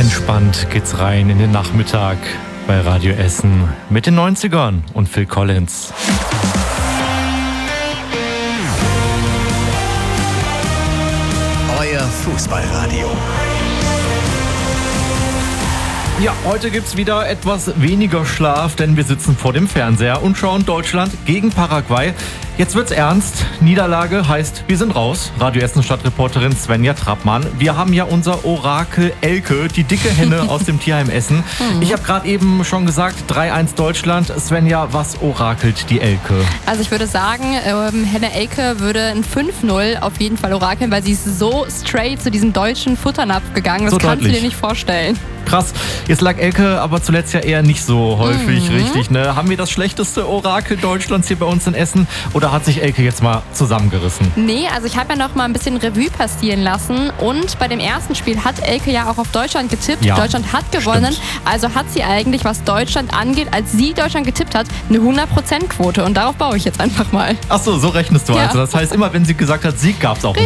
Entspannt geht's rein in den Nachmittag bei Radio Essen mit den 90ern und Phil Collins. Euer Fußballradio. Ja, heute gibt's wieder etwas weniger Schlaf, denn wir sitzen vor dem Fernseher und schauen Deutschland gegen Paraguay. Jetzt wird's ernst. Niederlage heißt, wir sind raus. Radio Essen Stadtreporterin Svenja Trappmann. Wir haben ja unser Orakel Elke, die dicke Henne aus dem Tierheim Essen. Ich habe gerade eben schon gesagt, 3-1 Deutschland. Svenja, was orakelt die Elke? Also ich würde sagen, Henne Elke würde ein 5-0 auf jeden Fall orakeln, weil sie ist so straight zu diesem deutschen Futternapf gegangen. Das So kannst du deutlich. dir nicht vorstellen. Krass. Jetzt lag Elke aber zuletzt ja eher nicht so häufig richtig, ne? Haben wir das schlechteste Orakel Deutschlands hier bei uns in Essen oder hat sich Elke jetzt mal zusammengerissen? Nee, also ich habe ja noch mal ein bisschen Revue passieren lassen und bei dem ersten Spiel hat Elke ja auch auf Deutschland getippt. Ja, Deutschland hat gewonnen, stimmt. also hat sie eigentlich, was Deutschland angeht, als sie Deutschland getippt hat, eine 100%-Quote und darauf baue ich jetzt einfach mal. Ach so rechnest du Ja. also. Das heißt, immer wenn sie gesagt hat, Sieg, gab's auch einen